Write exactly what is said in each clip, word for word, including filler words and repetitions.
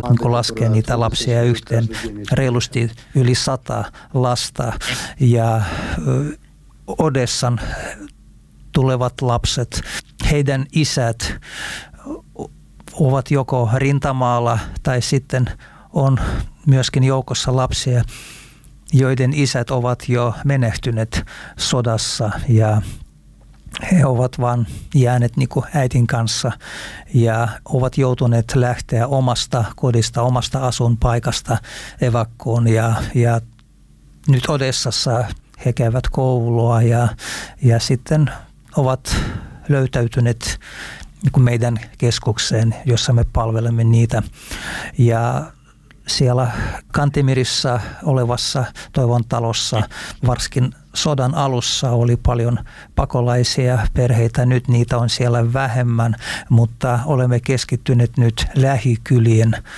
niin kun laskee niitä lapsia yhteen, reilusti yli sata lasta. Ja Odessan tulevat lapset, heidän isät ovat joko rintamaalla tai sitten on myöskin joukossa lapsia, joiden isät ovat jo menehtyneet sodassa ja he ovat vaan jääneet niin kuin äitin kanssa ja ovat joutuneet lähteä omasta kodista, omasta asuinpaikasta evakkoon ja, ja nyt Odessassa he käyvät koulua ja, ja sitten ovat löytäytyneet niin kuin meidän keskukseen, jossa me palvelemme niitä. Ja siellä Kantemirissa olevassa Toivon talossa, varsinkin sodan alussa oli paljon pakolaisia perheitä. Nyt niitä on siellä vähemmän, mutta olemme keskittyneet nyt lähikylien ö,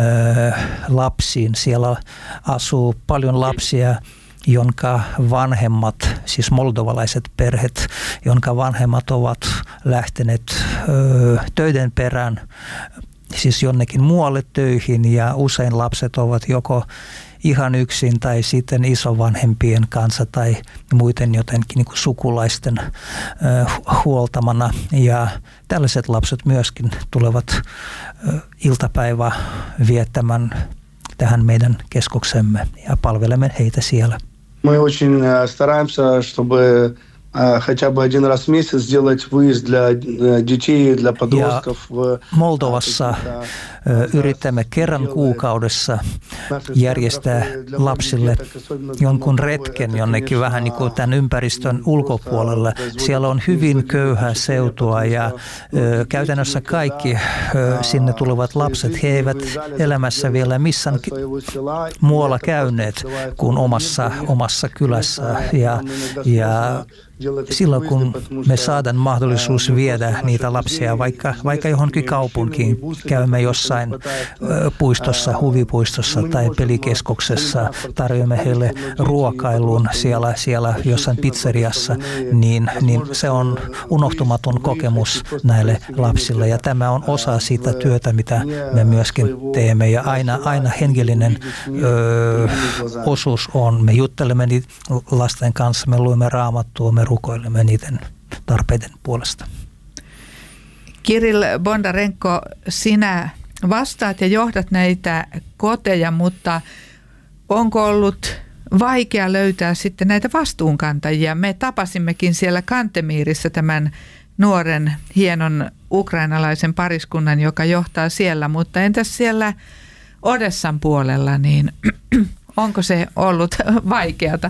lapsiin. Siellä asuu paljon lapsia, jonka vanhemmat, siis moldovalaiset perheet, jonka vanhemmat ovat lähteneet ö, töiden perään, siis jonnekin muualle töihin ja usein lapset ovat joko ihan yksin tai sitten isovanhempien kanssa tai muiden jotenkin niin kuin sukulaisten ö, huoltamana. Ja tällaiset lapset myöskin tulevat ö, iltapäivää viettämään tähän meidän keskuksemme ja palvelemme heitä siellä. Мы очень стараемся, чтобы хотя бы один раз в месяц сделать выезд для детей, для подростков. Moldovassa yritämme kerran kuukaudessa järjestää lapsille jonkun retken jonnekin vähän niin kuin tämän ympäristön ulkopuolelle. Siellä on hyvin köyhää seutua ja käytännössä kaikki sinne tulevat lapset, he eivät elämässä vielä missään muualla käyneet kuin omassa, omassa kylässä ja, ja silloin kun me saadaan mahdollisuus viedä niitä lapsia vaikka, vaikka johonkin kaupunkiin, käymme jossain puistossa, huvipuistossa tai pelikeskuksessa, tarjoamme heille ruokailun siellä, siellä jossain pizzeriassa, niin, niin se on unohtumaton kokemus näille lapsille ja tämä on osa siitä työtä, mitä me myöskin teemme ja aina, aina henkilöinen ö, osuus on. Me juttelemme niitä lasten kanssa, me luemme raamattua, me rukoilemme niiden tarpeiden puolesta. Kirill Bondarenko, sinä vastaat ja johdat näitä koteja, mutta onko ollut vaikea löytää sitten näitä vastuunkantajia? Me tapasimmekin siellä Kantemirissä tämän nuoren, hienon ukrainalaisen pariskunnan, joka johtaa siellä, mutta entäs siellä Odessan puolella, niin onko se ollut vaikeata?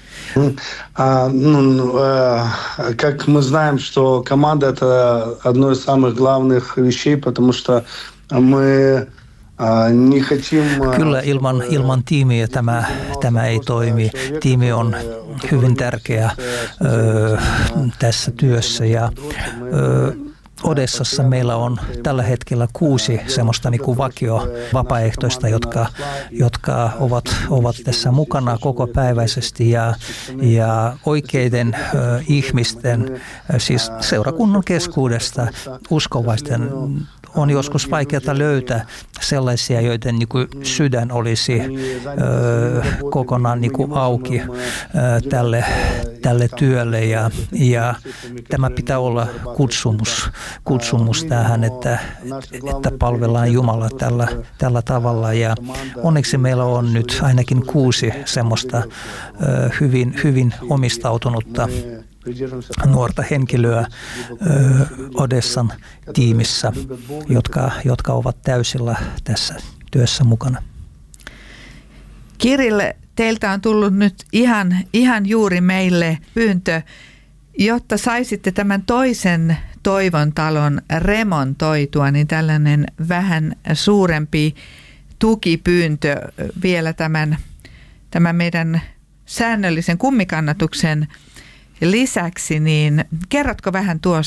А, ну, э, как мы знаем, что команда – это одно из самых главных вещей, потому что мы э, не хотим… Kyllä ilman, ilman tiimiä tämä, tämä ei toimi. Tiimi on hyvin tärkeä ö, tässä työssä ja ö, Odessassa meillä on tällä hetkellä kuusi semmoista niin kuin vakio vapaaehtoista, jotka, jotka ovat, ovat tässä mukana kokopäiväisesti ja, ja oikeiden ö, ihmisten, siis seurakunnan keskuudesta uskovaisten on joskus vaikeaa löytää sellaisia, joiden niin kuin sydän olisi ö, kokonaan niin kuin auki ö, tälle, tälle työlle ja, ja tämä pitää olla kutsumus, kutsumus tähän, että, että palvellaan Jumalaa tällä, tällä tavalla ja onneksi meillä on nyt ainakin kuusi semmoista ö, hyvin, hyvin omistautunutta nuorta henkilöä ö, Odessan tiimissä, jotka, jotka ovat täysillä tässä työssä mukana. Kirill, teiltä on tullut nyt ihan, ihan juuri meille pyyntö, jotta saisitte tämän toisen Toivon talon remontoitua, niin tällainen vähän suurempi tukipyyntö vielä tämän, tämän meidän säännöllisen kummikannatuksen lisäksi, niin kerrotko vähän tuosta?